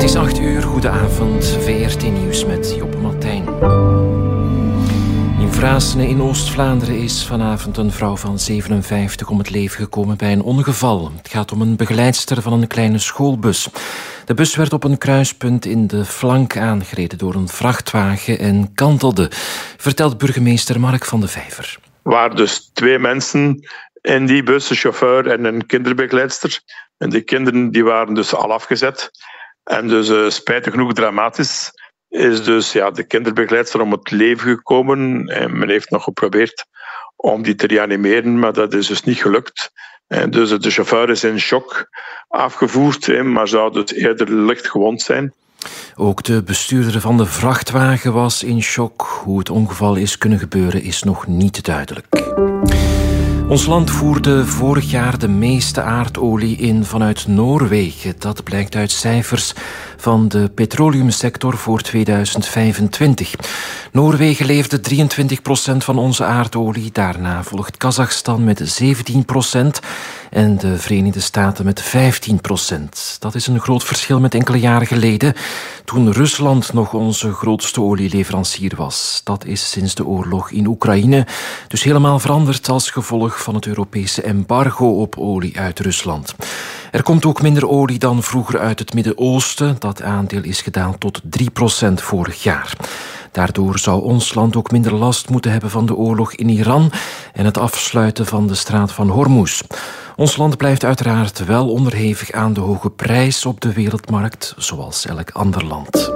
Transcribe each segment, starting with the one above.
Het is 8:00, goedenavond, VRT Nieuws met Joppe Martijn. In Vrasene in Oost-Vlaanderen is vanavond een vrouw van 57 om het leven gekomen bij een ongeval. Het gaat om een begeleidster van een kleine schoolbus. De bus werd op een kruispunt in de flank aangereden door een vrachtwagen en kantelde, vertelt burgemeester Mark van de Vijver. Er waren dus 2 mensen in die bus, een chauffeur en een kinderbegeleidster. En die kinderen die waren dus al afgezet. En dus spijtig genoeg dramatisch is dus de kinderbegeleidster om het leven gekomen. En men heeft nog geprobeerd om die te reanimeren, maar dat is dus niet gelukt. En dus de chauffeur is in shock afgevoerd, maar zou dus eerder licht gewond zijn. Ook de bestuurder van de vrachtwagen was in shock. Hoe het ongeval is kunnen gebeuren is nog niet duidelijk. Ons land voerde vorig jaar de meeste aardolie in vanuit Noorwegen. Dat blijkt uit cijfers van de petroleumsector voor 2025. Noorwegen leverde 23% van onze aardolie. Daarna volgt Kazachstan met 17% en de Verenigde Staten met 15%. Dat is een groot verschil met enkele jaren geleden, toen Rusland nog onze grootste olieleverancier was. Dat is sinds de oorlog in Oekraïne dus helemaal veranderd als gevolg van het Europese embargo op olie uit Rusland. Er komt ook minder olie dan vroeger uit het Midden-Oosten. Dat aandeel is gedaald tot 3% vorig jaar. Daardoor zou ons land ook minder last moeten hebben van de oorlog in Iran en het afsluiten van de straat van Hormuz. Ons land blijft uiteraard wel onderhevig aan de hoge prijs op de wereldmarkt, zoals elk ander land.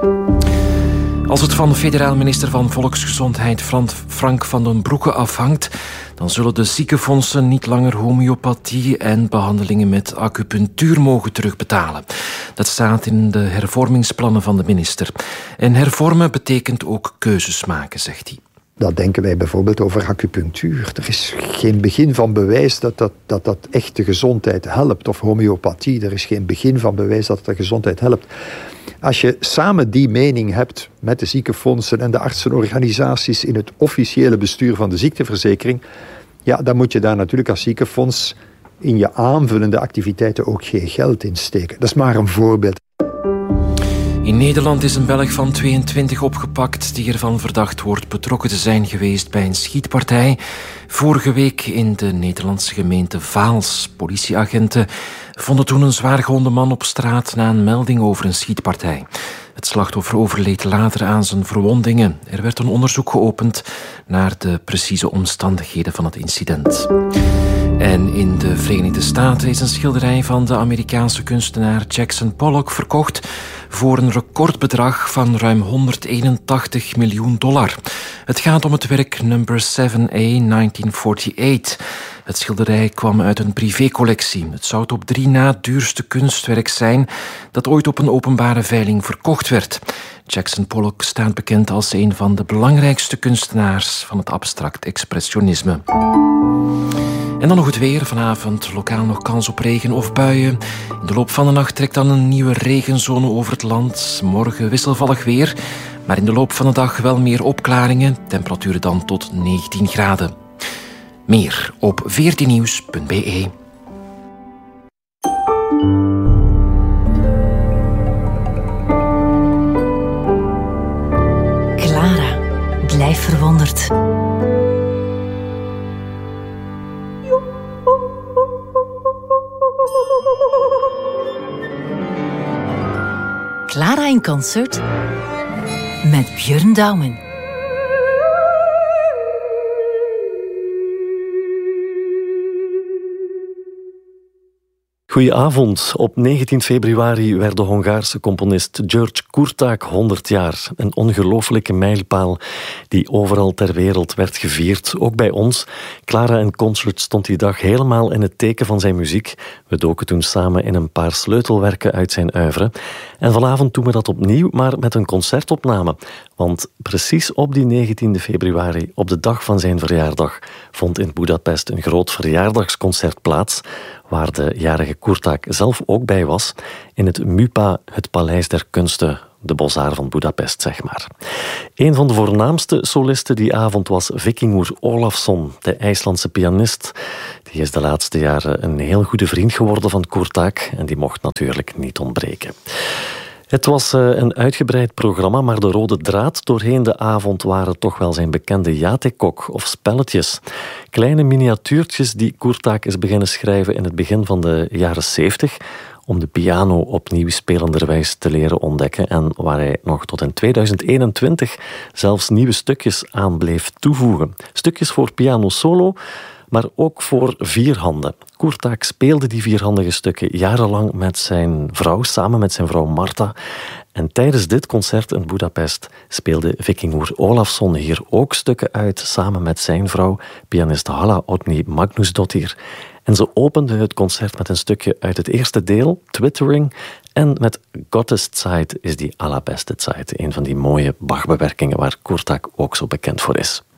Als het van federaal minister van Volksgezondheid Frank van den Broeke afhangt, dan zullen de ziekenfondsen niet langer homeopathie en behandelingen met acupunctuur mogen terugbetalen. Dat staat in de hervormingsplannen van de minister. En hervormen betekent ook keuzes maken, zegt hij. Dat denken wij bijvoorbeeld over acupunctuur. Er is geen begin van bewijs dat echt de gezondheid helpt. Of homeopathie, er is geen begin van bewijs dat het de gezondheid helpt. Als je samen die mening hebt met de ziekenfondsen en de artsenorganisaties in het officiële bestuur van de ziekteverzekering, dan moet je daar natuurlijk als ziekenfonds in je aanvullende activiteiten ook geen geld in steken. Dat is maar een voorbeeld. In Nederland is een Belg van 22 opgepakt die ervan verdacht wordt betrokken te zijn geweest bij een schietpartij vorige week in de Nederlandse gemeente Vaals. Politieagenten vonden toen een zwaargewonde man op straat na een melding over een schietpartij. Het slachtoffer overleed later aan zijn verwondingen. Er werd een onderzoek geopend naar de precieze omstandigheden van het incident. En in de Verenigde Staten is een schilderij van de Amerikaanse kunstenaar Jackson Pollock verkocht voor een recordbedrag van ruim $181 miljoen. Het gaat om het werk Number 7A 1948. Het schilderij kwam uit een privécollectie. Het zou het op 3 na duurste kunstwerk zijn dat ooit op een openbare veiling verkocht werd. Jackson Pollock staat bekend als een van de belangrijkste kunstenaars van het abstract expressionisme. En dan nog het weer. Vanavond lokaal nog kans op regen of buien. In de loop van de nacht trekt dan een nieuwe regenzone over het land. Morgen wisselvallig weer, maar in de loop van de dag wel meer opklaringen. Temperaturen dan tot 19 graden. Meer op vrtnieuws.be. Clara, blijf verwonderd. Clara in concert met Björn Douwen. Goedenavond. Op 19 februari werd de Hongaarse componist György Kurták 100 jaar. Een ongelooflijke mijlpaal die overal ter wereld werd gevierd. Ook bij ons. Clara in Concert stond die dag helemaal in het teken van zijn muziek. We doken toen samen in een paar sleutelwerken uit zijn oeuvre. En vanavond doen we dat opnieuw, maar met een concertopname. Want precies op die 19 februari, op de dag van zijn verjaardag, vond in Budapest een groot verjaardagsconcert plaats, waar de jarige Kurták zelf ook bij was, in het MUPA, het Paleis der Kunsten, de Boszaar van Budapest, zeg maar. Een van de voornaamste solisten die avond was Vikingur Olafsson, de IJslandse pianist. Die is de laatste jaren een heel goede vriend geworden van Kurták en die mocht natuurlijk niet ontbreken. Het was een uitgebreid programma, maar de rode draad doorheen de avond waren toch wel zijn bekende jatekok of spelletjes. Kleine miniatuurtjes die Kurták is beginnen schrijven in het begin van de jaren 70, om de piano opnieuw spelenderwijs te leren ontdekken en waar hij nog tot in 2021 zelfs nieuwe stukjes aan bleef toevoegen. Stukjes voor piano solo, maar ook voor vierhanden. Kurták speelde die vierhandige stukken jarenlang met zijn vrouw, samen met zijn vrouw Marta. En tijdens dit concert in Budapest speelde Vikingur Olafsson hier ook stukken uit, samen met zijn vrouw, pianist Halla Oddny Magnusdóttir. En ze opende het concert met een stukje uit het eerste deel, Twittering, en met Gottes Zeit is die allerbeste Zeit, een van die mooie Bach-bewerkingen waar Kurták ook zo bekend voor is.